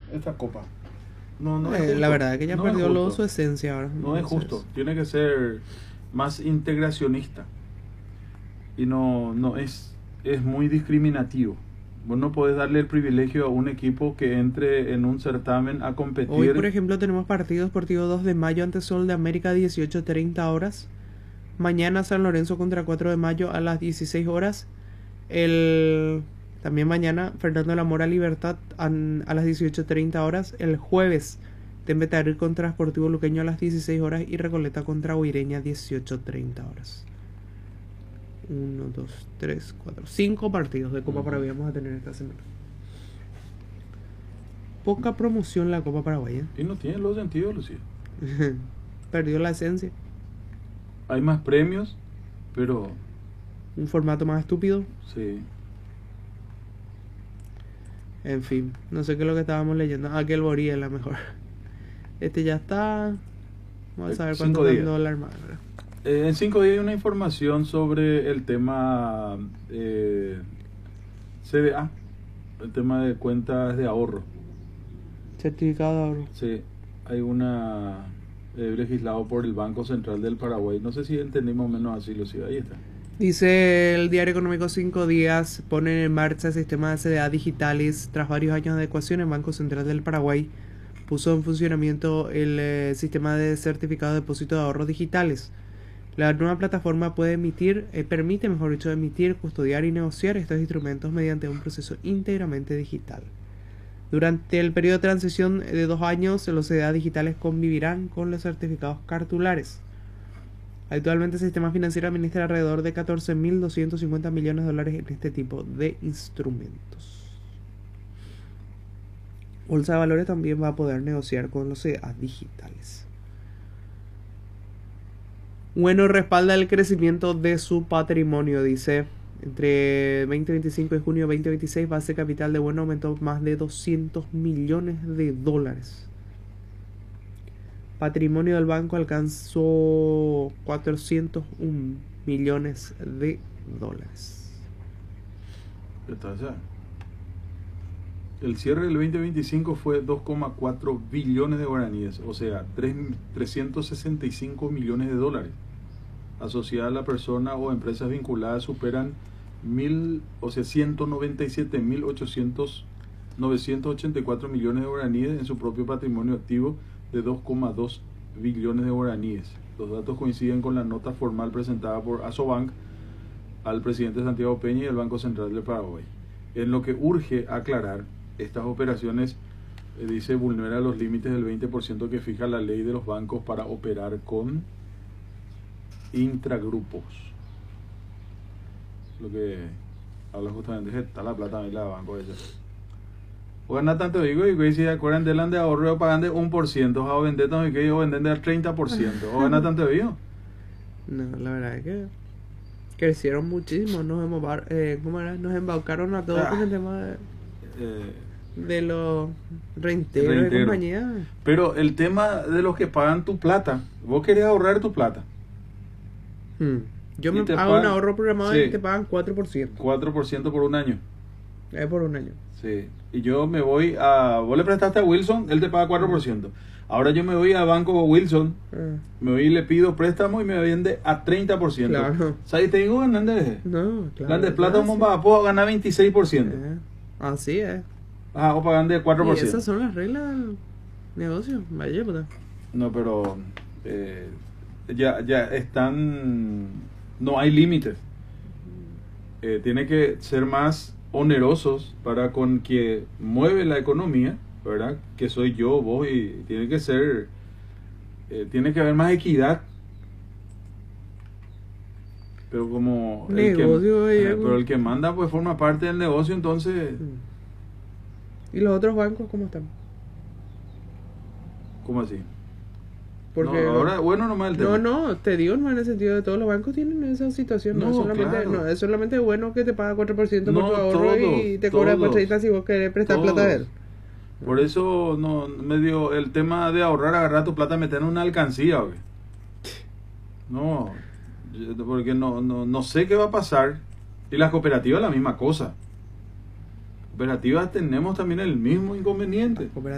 esta copa. No es justo. La verdad es que ya No es perdió luego justo. su esencia ahora. No es Entonces, justo. Tiene que ser más integracionista. Y no es muy discriminativo. Vos no podés darle el privilegio a un equipo que entre en un certamen a competir. hoy, por ejemplo, tenemos partido deportivo 2 de mayo ante Sol de América 18:30 horas. Mañana San Lorenzo contra 4 de mayo a las 16 horas. También mañana Fernando de la Mora Libertad a las 18:30 horas. El jueves Tembetarri contra Sportivo Luqueño a las 16 horas y Recoleta contra Huireña 18:30 horas. 1, 2, 3, 4, 5 partidos de Copa Paraguay vamos a tener esta semana. Poca promoción la Copa Paraguay. Y no tiene los sentidos, Lucía. Perdió la esencia. Hay más premios, pero Un formato más estúpido. sí. En fin, no sé qué es lo que estábamos leyendo. Aquel Borí es la mejor. Este ya está. Vamos a ver cuánto 5 está el días. dólar más, ¿verdad? En 5 días hay una información sobre el tema CDA, el tema de cuentas de ahorro. Certificado de ahorro. Sí, hay una legislado por el Banco Central del Paraguay. No sé si entendimos menos así, Lucía. Ahí está. Dice el Diario Económico 5 días, pone en marcha el sistema de CDA digitales. Tras varios años de adecuación, el Banco Central del Paraguay puso en funcionamiento el sistema de certificado de depósito de ahorros digitales. La nueva plataforma permite emitir, custodiar y negociar estos instrumentos mediante un proceso íntegramente digital. Durante el periodo de transición de 2 años, los CDA digitales convivirán con los certificados cartulares. Actualmente el sistema financiero administra alrededor de 14.250 millones de dólares en este tipo de instrumentos. Bolsa de Valores también va a poder negociar con los CDA digitales. Bueno, respalda el crecimiento de su patrimonio, dice. Entre 2025 y junio de 2026, base capital de Bueno aumentó más de 200 millones de dólares. Patrimonio del banco alcanzó 401 millones de dólares. El cierre del 2025 fue 2,4 billones de guaraníes, o sea, 365 millones de dólares. Asociada a la persona o empresas vinculadas superan 197.984 millones de guaraníes en su propio patrimonio activo de 2,2 billones de guaraníes. Los datos coinciden con la nota formal presentada por Asobank al presidente Santiago Peña y el Banco Central del Paraguay. En lo que urge aclarar, estas operaciones, dice, vulneran los límites del 20% que fija la ley de los bancos para operar con intragrupos. Lo que habla justamente es que está la plata en la banco ella. O ganar tanto digo y si acuerdan de de ahorro pagan de 1%, o vender tanto que yo venden del 30%, o ganar tanto digo. No, la verdad es que crecieron muchísimo, nos embaucaron a todos con el tema de los reintegros de compañía. Pero el tema de los que pagan tu plata, vos querés ahorrar tu plata. Yo me hago un ahorro programado y te pagan 4%. 4% por un año. Es por un año. Sí. Y yo me voy a... Vos le prestaste a Wilson, él te paga 4%. Ahora yo me voy al banco Wilson, me voy y le pido préstamo y me vende a 30%. Claro. ¿Sabes? Te digo ganando No, claro. Ganar de plata puedo ganar 26%. Así es. O pagan de 4%. Y esas son las reglas del negocio. Vaya puta. No, pero ya están... No hay límites. Tiene que ser más onerosos para con quien mueve la economía, ¿verdad? Que soy yo, vos, y tiene que ser... tiene que haber más equidad. Pero como... pero el que manda pues forma parte del negocio, entonces... ¿Y los otros bancos cómo están? ¿Cómo así? Porque no, ahora, bueno, nomás el tema. No, te digo, no en el sentido de todos los bancos tienen esa situación. No, es solamente bueno que te paga 4% por tu ahorro y te cobra después 30 si vos querés prestar plata a él. Por eso medio el tema de ahorrar, agarrar tu plata, meter en una alcancía, ¿ok? No, porque no sé qué va a pasar. Y las cooperativas la misma cosa. Cooperativas tenemos también el mismo inconveniente.